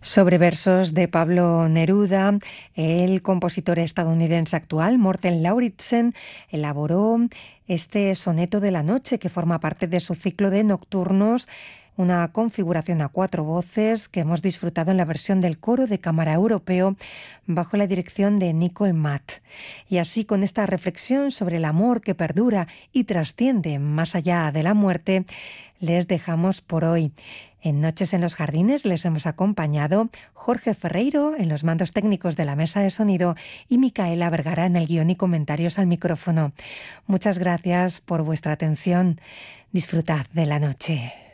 Sobre versos de Pablo Neruda, el compositor estadounidense actual, Morten Lauridsen, elaboró este soneto de la noche que forma parte de su ciclo de nocturnos, una configuración a 4 voces que hemos disfrutado en la versión del coro de cámara europeo bajo la dirección de Nicole Matt. Y así, con esta reflexión sobre el amor que perdura y trasciende más allá de la muerte, les dejamos por hoy. En Noches en los Jardines les hemos acompañado Jorge Ferreiro en los mandos técnicos de la mesa de sonido y Micaela Vergara en el guión y comentarios al micrófono. Muchas gracias por vuestra atención. Disfrutad de la noche.